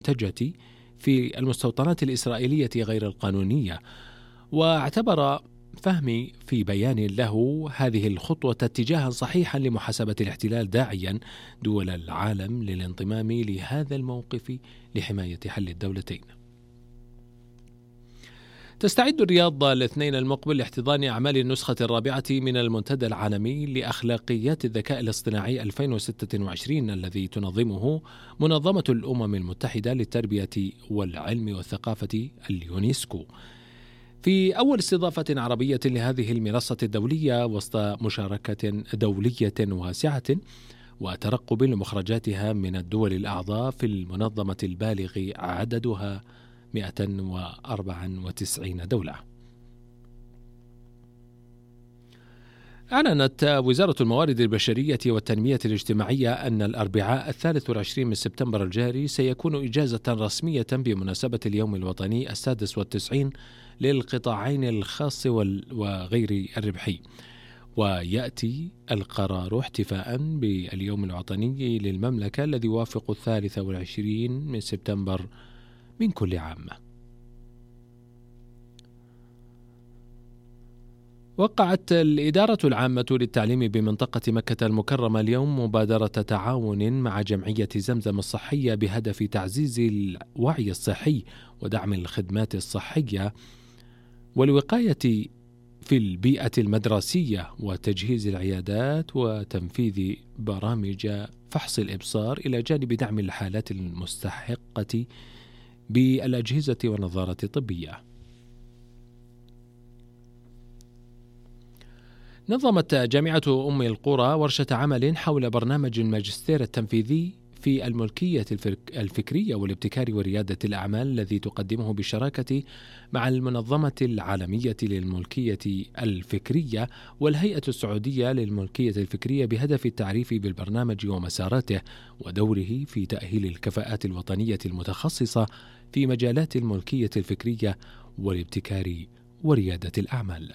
المنتجة في المستوطنات الإسرائيلية غير القانونية. واعتبر فهمي في بيان له هذه الخطوة اتجاها صحيحا لمحاسبة الاحتلال، داعيا دول العالم للانضمام لهذا الموقف لحماية حل الدولتين. تستعد الرياض الاثنين المقبل لاحتضان أعمال النسخة الرابعة من المنتدى العالمي لأخلاقيات الذكاء الاصطناعي 2026 الذي تنظمه منظمة الأمم المتحدة للتربية والعلم والثقافة اليونسكو، في أول استضافة عربية لهذه المنصة الدولية وسط مشاركة دولية واسعة وترقب لمخرجاتها من الدول الأعضاء في المنظمة البالغ عددها 194 دولة. أعلنت وزارة الموارد البشرية والتنمية الاجتماعية أن الأربعاء 23 من سبتمبر الجاري سيكون إجازة رسمية بمناسبة اليوم الوطني 96 للقطاعين الخاص وغير الربحي، ويأتي القرار احتفاء باليوم الوطني للمملكة الذي يوافق 23 من سبتمبر من كل عام. وقعت الإدارة العامة للتعليم بمنطقة مكة المكرمة اليوم مبادرة تعاون مع جمعية زمزم الصحية بهدف تعزيز الوعي الصحي ودعم الخدمات الصحية والوقاية في البيئة المدرسية وتجهيز العيادات وتنفيذ برامج فحص الإبصار إلى جانب دعم الحالات المستحقة بالأجهزة والنظارة الطبية. نظمت جامعة أم القرى ورشة عمل حول برنامج الماجستير التنفيذي في الملكية الفكرية والابتكار وريادة الأعمال الذي تقدمه بالشراكة مع المنظمة العالمية للملكية الفكرية والهيئة السعودية للملكية الفكرية بهدف التعريف بالبرنامج ومساراته ودوره في تأهيل الكفاءات الوطنية المتخصصة في مجالات الملكية الفكرية والابتكار وريادة الأعمال.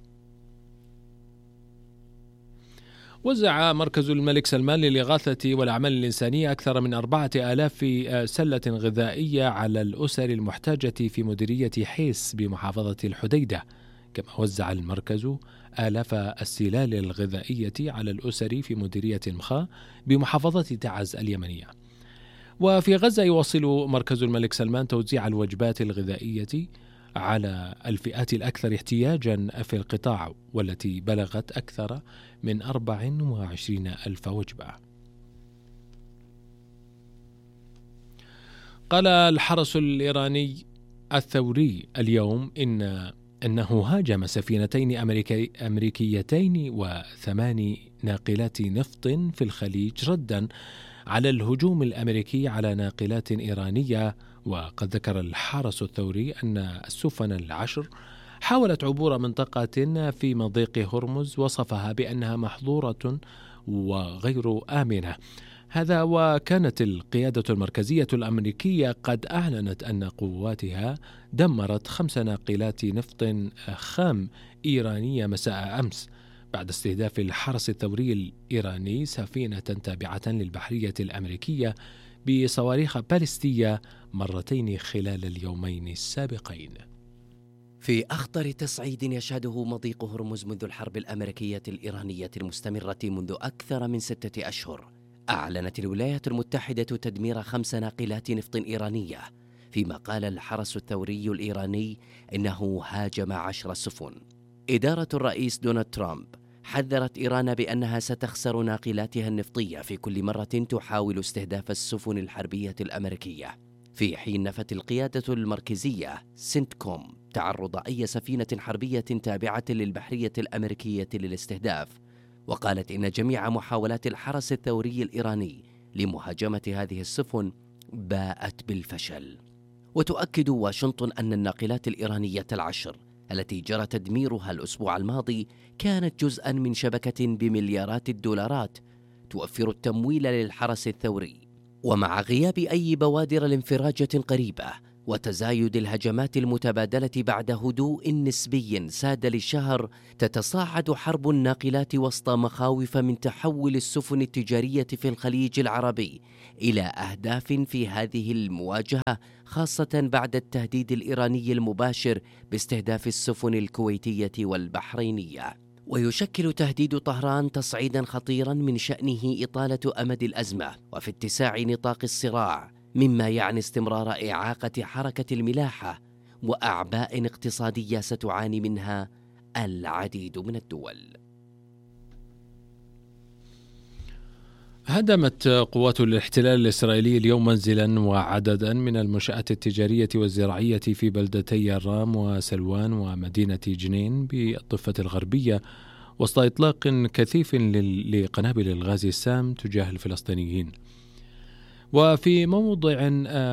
وزع مركز الملك سلمان للإغاثة والأعمال الإنسانية أكثر من 4000 سلة غذائية على الأسر المحتاجة في مديرية حيس بمحافظة الحديدة، كما وزع المركز آلاف السلال الغذائية على الأسر في مديرية مخا بمحافظة تعز اليمنية. وفي غزة يواصل مركز الملك سلمان توزيع الوجبات الغذائية على الفئات الأكثر احتياجا في القطاع والتي بلغت أكثر من 24,000 وجبة. قال الحرس الإيراني الثوري اليوم إنه هاجم سفينتين أمريكيتين و8 ناقلات نفط في الخليج ردا على الهجوم الأمريكي على ناقلات إيرانية. وقد ذكر الحرس الثوري أن السفن 10 حاولت عبور منطقة في مضيق هرمز وصفها بأنها محظورة وغير آمنة. هذا وكانت القيادة المركزية الأمريكية قد أعلنت أن قواتها دمرت 5 ناقلات نفط خام إيرانية مساء أمس بعد استهداف الحرس الثوري الإيراني سفينة تابعة للبحرية الأمريكية بصواريخ باليستية مرتين خلال اليومين السابقين. في أخطر تصعيد يشهده مضيق هرمز منذ الحرب الأمريكية الإيرانية المستمرة منذ أكثر من 6 أشهر، أعلنت الولايات المتحدة تدمير 5 ناقلات نفط إيرانية، فيما قال الحرس الثوري الإيراني إنه هاجم 10 سفن. إدارة الرئيس دونالد ترامب حذرت إيران بأنها ستخسر ناقلاتها النفطية في كل مرة تحاول استهداف السفن الحربية الأمريكية، في حين نفت القيادة المركزية سنتكوم تعرض أي سفينة حربية تابعة للبحرية الأمريكية للاستهداف، وقالت إن جميع محاولات الحرس الثوري الإيراني لمهاجمة هذه السفن باءت بالفشل. وتؤكد واشنطن أن الناقلات الإيرانية 10 التي جرى تدميرها الأسبوع الماضي كانت جزءا من شبكة بمليارات الدولارات توفر التمويل للحرس الثوري. ومع غياب أي بوادر لانفراجة قريبة، وتزايد الهجمات المتبادلة بعد هدوء نسبي ساد للشهر، تتصاعد حرب الناقلات وسط مخاوف من تحول السفن التجارية في الخليج العربي إلى أهداف في هذه المواجهة، خاصة بعد التهديد الإيراني المباشر باستهداف السفن الكويتية والبحرينية. ويشكل تهديد طهران تصعيدا خطيرا من شأنه إطالة أمد الأزمة وفي اتساع نطاق الصراع، مما يعني استمرار إعاقة حركة الملاحة وأعباء اقتصادية ستعاني منها العديد من الدول. هدمت قوات الاحتلال الإسرائيلي اليوم منزلا وعددا من المنشآت التجارية والزراعية في بلدتي الرام وسلوان ومدينة جنين بالضفة الغربية، وسط إطلاق كثيف لقنابل الغاز السام تجاه الفلسطينيين. وفي موضوع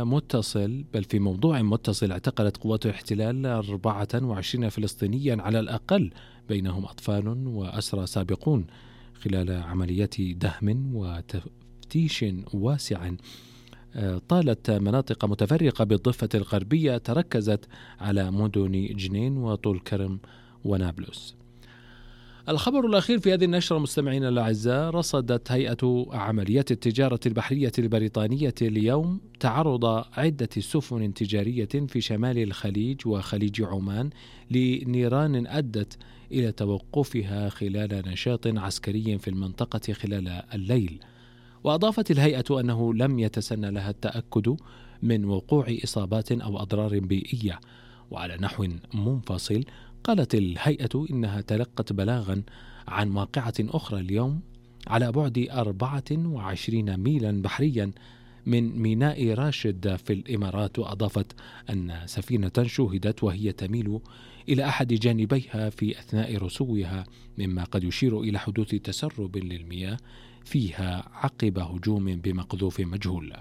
متصل اعتقلت قوات الاحتلال 24 فلسطينيا على الأقل، بينهم أطفال وأسرى سابقون، خلال عمليات دهم وتفتيش واسع طالت مناطق متفرقة بالضفة الغربية تركزت على مدن جنين وطول كرم ونابلس. الخبر الأخير في هذه النشرة مستمعينا الأعزاء، رصدت هيئة عمليات التجارة البحرية البريطانية اليوم تعرض عدة سفن تجارية في شمال الخليج وخليج عمان لنيران أدت إلى توقفها خلال نشاط عسكري في المنطقة خلال الليل. وأضافت الهيئة أنه لم يتسنى لها التأكد من وقوع إصابات أو أضرار بيئية. وعلى نحو منفصل، قالت الهيئة إنها تلقت بلاغا عن واقعة أخرى اليوم على بعد 24 ميلا بحريا من ميناء راشد في الإمارات. وأضافت أن سفينة شوهدت وهي تميل إلى أحد جانبيها في أثناء رسوها، مما قد يشير إلى حدوث تسرب للمياه فيها عقب هجوم بمقذوف مجهول.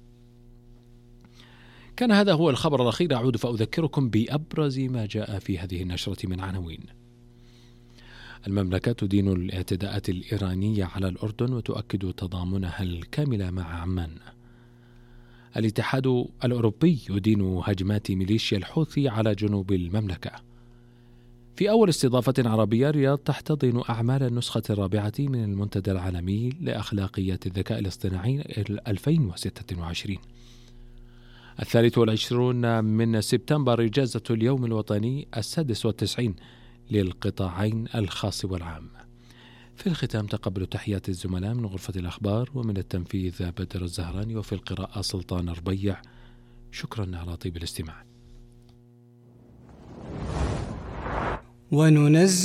كان هذا هو الخبر الأخير. أعود فأذكركم بأبرز ما جاء في هذه النشرة من عناوين. المملكة تدين الاعتداءات الإيرانية على الأردن وتؤكد تضامنها الكامل مع عمان. الاتحاد الأوروبي يدين هجمات ميليشيا الحوثي على جنوب المملكة. في أول استضافة عربية، الرياض تحتضن أعمال النسخة الرابعة من المنتدى العالمي لأخلاقيات الذكاء الاصطناعي 2026. 23 من سبتمبر إجازة اليوم الوطني 96 للقطاعين الخاص والعام. في الختام تقبلوا تحيات الزملاء من غرفة الأخبار ومن التنفيذ بدر الزهراني، وفي القراءة سلطان ربيع. شكرا على طيب الاستماع.